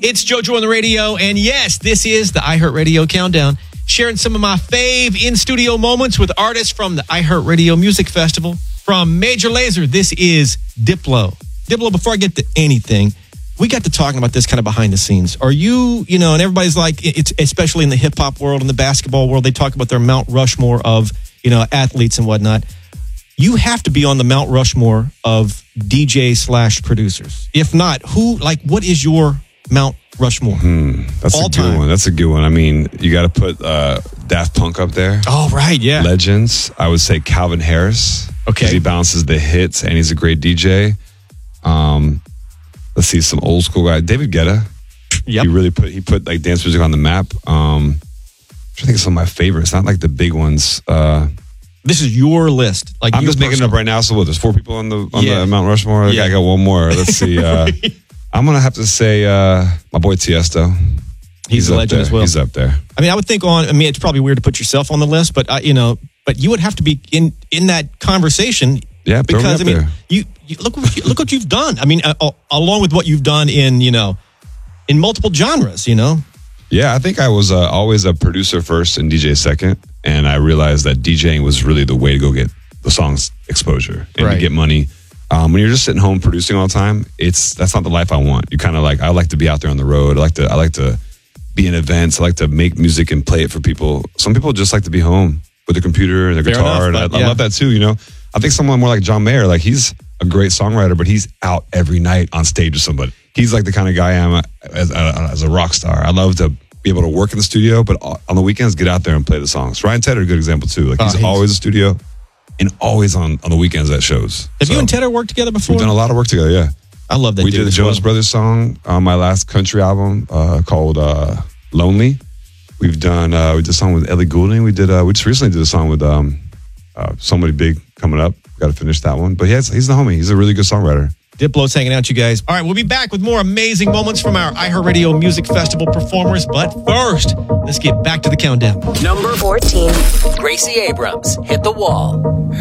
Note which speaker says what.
Speaker 1: It's JoJo on the radio, and yes, this is the iHeartRadio Countdown, sharing some of my fave in-studio moments with artists from the iHeartRadio Music Festival. From Major Lazer, this is Diplo. Diplo, before I get to anything, we got to talking about this kind of behind the scenes. Are you, and everybody's like, it's especially in the hip-hop world and the basketball world, they talk about their Mount Rushmore of, athletes and whatnot. You have to be on the Mount Rushmore of DJ/producers. If not, what is your Mount Rushmore?
Speaker 2: That's
Speaker 1: all
Speaker 2: a good
Speaker 1: time.
Speaker 2: one. That's a good one. I mean, you got to put Daft Punk up there.
Speaker 1: Oh, right, yeah.
Speaker 2: Legends. I would say Calvin Harris.
Speaker 1: Okay.
Speaker 2: Because he balances the hits and he's a great DJ. Let's see, some old school guy. David Guetta.
Speaker 1: Yep.
Speaker 2: He put like dance music on the map. I'm trying to think of some of my favorites. Not like the big ones.
Speaker 1: This is your list.
Speaker 2: I'm just making it up right now. So there's 4 people on the Mount Rushmore. I got one more. Let's see. I'm gonna have to say my boy Tiesto.
Speaker 1: He's a legend as well.
Speaker 2: He's up there.
Speaker 1: I mean, I would think it's probably weird to put yourself on the list, but but you would have to be in that conversation.
Speaker 2: Yeah,
Speaker 1: because
Speaker 2: there.
Speaker 1: you look what you've done. I mean, along with what you've done in multiple genres.
Speaker 2: Yeah, I think I was always a producer first and DJ second, and I realized that DJing was really the way to go get the song's exposure and to get money. When you're just sitting home producing all the time, that's not the life I want. You kind of I like to be out there on the road. I like to be in events. I like to make music and play it for people. Some people just like to be home with their computer and their guitar, and I love that too. I think someone more like John Mayer, he's a great songwriter, but he's out every night on stage with somebody. He's like the kind of guy I am as a rock star. I love to be able to work in the studio, but on the weekends, get out there and play the songs. Ryan Tedder, a good example too. He's always in the studio and always on the weekends at shows.
Speaker 1: Have you and Tedder worked together before?
Speaker 2: We've done a lot of work together, yeah.
Speaker 1: I love that.
Speaker 2: We did a Jonas Brothers song on my last country album called Lonely. We did a song with Ellie Goulding. We just recently did a song with somebody big coming up. Got to finish that one. But he's the homie. He's a really good songwriter.
Speaker 1: Diplo's hanging out, you guys. All right, we'll be back with more amazing moments from our iHeartRadio Music Festival performers. But first, let's get back to the countdown.
Speaker 3: Number 14. Gracie Abrams, Hit the Wall.